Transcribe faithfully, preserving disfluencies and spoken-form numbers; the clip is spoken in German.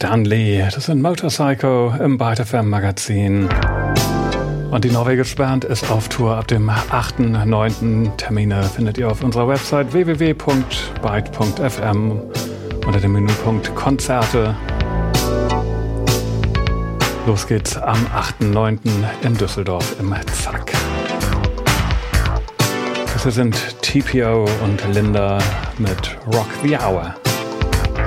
Stanley. Das sind Motorcycle im Byte F M Magazin. Und die norwegische Band ist auf Tour ab dem achten neunten Termine findet ihr auf unserer Website w w w punkt byte punkt f m unter dem Menüpunkt Konzerte. Los geht's am achten neunten in Düsseldorf im Zack. Das hier sind T P O und Linda mit Rock the Hour.